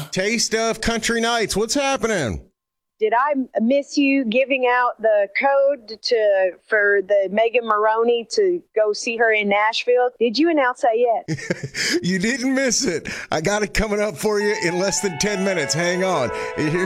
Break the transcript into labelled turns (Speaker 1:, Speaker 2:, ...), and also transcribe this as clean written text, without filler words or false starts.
Speaker 1: Taste of Country Nights. What's happening?
Speaker 2: Did I miss you giving out the code for the Megan Maroney to go see her in Nashville? Did you announce that yet?
Speaker 1: You didn't miss it. I got it coming up for you in less than 10 minutes. Hang on. Here's